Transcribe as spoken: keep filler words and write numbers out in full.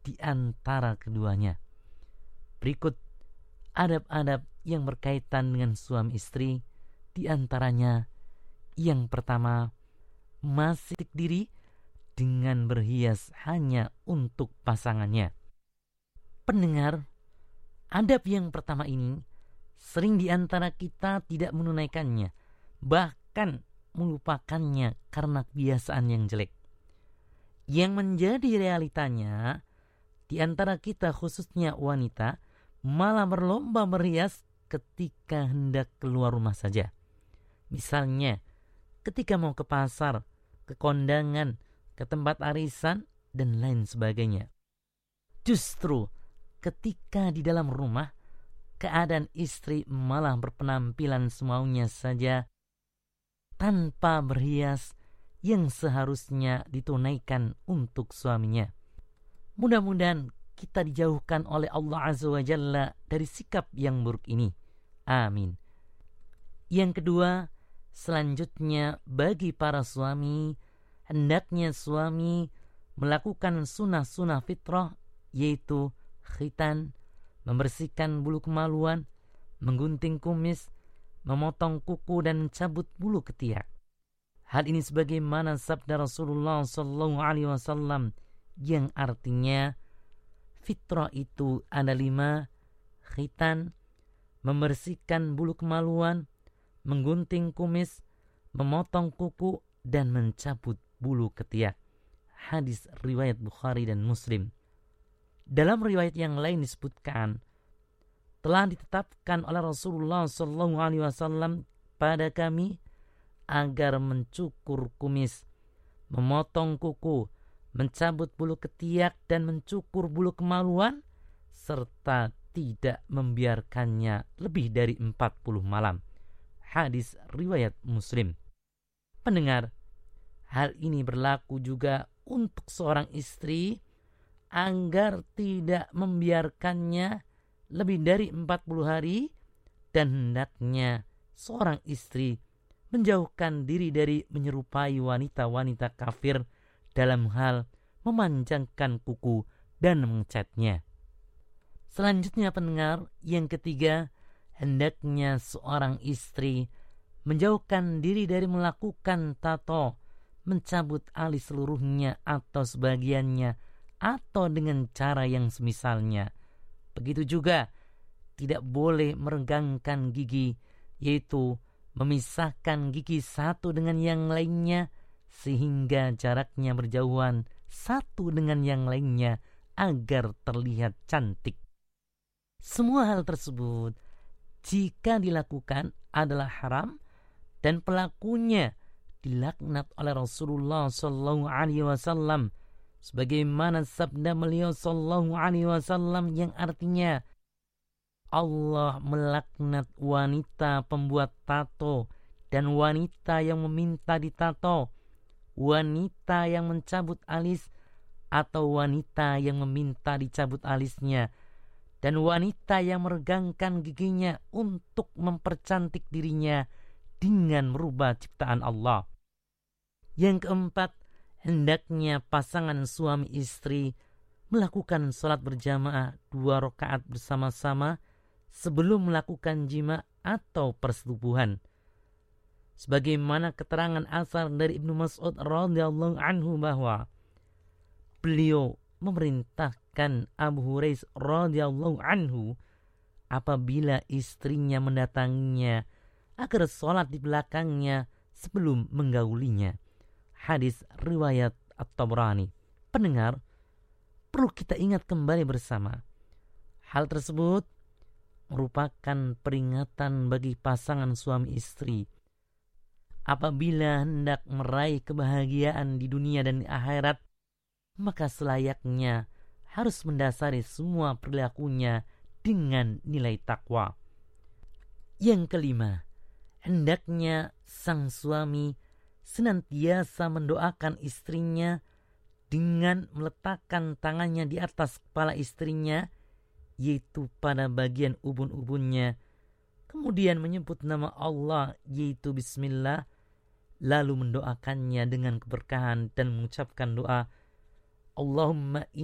di antara keduanya. Berikut adab-adab yang berkaitan dengan suami istri, di antaranya yang pertama, masih diri dengan berhias hanya untuk pasangannya. Pendengar, adab yang pertama ini sering di antara kita tidak menunaikannya, bahkan melupakannya karena kebiasaan yang jelek. Yang menjadi realitanya, di antara kita khususnya wanita, malah berlomba berhias ketika hendak keluar rumah saja. Misalnya, ketika mau ke pasar, ke kondangan, ke tempat arisan, dan lain sebagainya. Justru ketika di dalam rumah, keadaan istri malah berpenampilan semaunya saja, tanpa berhias yang seharusnya ditunaikan untuk suaminya. Mudah-mudahan kita dijauhkan oleh Allah Azza wa Jalla dari sikap yang buruk ini. Amin. Yang kedua, selanjutnya bagi para suami, hendaknya suami melakukan sunnah-sunnah fitrah, yaitu khitan, membersihkan bulu kemaluan, menggunting kumis, memotong kuku dan mencabut bulu ketiak. Hal ini sebagaimana sabda Rasulullah sallallahu alaihi wasallam yang artinya fitrah itu ada lima: khitan, membersihkan bulu kemaluan, menggunting kumis, memotong kuku, dan mencabut bulu ketiak. Hadis riwayat Bukhari dan Muslim. Dalam riwayat yang lain disebutkan, telah ditetapkan oleh Rasulullah sallallahu alaihi wasallam pada kami agar mencukur kumis, memotong kuku, mencabut bulu ketiak, dan mencukur bulu kemaluan, serta tidak membiarkannya lebih dari empat puluh malam. Hadis riwayat Muslim. Pendengar, hal ini berlaku juga untuk seorang istri agar tidak membiarkannya lebih dari empat puluh hari, dan hendaknya seorang istri menjauhkan diri dari menyerupai wanita-wanita kafir dalam hal memanjangkan kuku dan mengecatnya. Selanjutnya pendengar, yang ketiga, hendaknya seorang istri menjauhkan diri dari melakukan tato, mencabut alis seluruhnya atau sebagiannya, atau dengan cara yang semisalnya. Begitu juga tidak boleh meregangkan gigi, yaitu memisahkan gigi satu dengan yang lainnya sehingga jaraknya berjauhan satu dengan yang lainnya agar terlihat cantik. Semua hal tersebut jika dilakukan adalah haram dan pelakunya dilaknat oleh Rasulullah sallallahu alaihi wasallam, sebagaimana sabda beliau sallallahu alaihi wasallam yang artinya, Allah melaknat wanita pembuat tato dan wanita yang meminta ditato, wanita yang mencabut alis atau wanita yang meminta dicabut alisnya, dan wanita yang meregangkan giginya untuk mempercantik dirinya dengan merubah ciptaan Allah. Yang keempat, hendaknya pasangan suami istri melakukan sholat berjamaah dua rakaat bersama-sama sebelum melakukan jima atau persetubuhan. Sebagaimana keterangan asar dari Ibnu Mas'ud radhiyallahu anhu bahwa beliau memerintahkan Abu Hurairah radhiyallahu anhu apabila istrinya mendatanginya agar sholat di belakangnya sebelum menggaulinya. Hadis riwayat At-Tabrani. Pendengar, perlu kita ingat kembali bersama, hal tersebut merupakan peringatan bagi pasangan suami istri apabila hendak meraih kebahagiaan di dunia dan di akhirat, maka selayaknya harus mendasari semua perilakunya dengan nilai takwa. Yang kelima, hendaknya sang suami senantiasa mendoakan istrinya dengan meletakkan tangannya di atas kepala istrinya, yaitu pada bagian ubun-ubunnya, kemudian menyebut nama Allah, yaitu Bismillah, lalu mendoakannya dengan keberkahan dan mengucapkan doa, Allahumma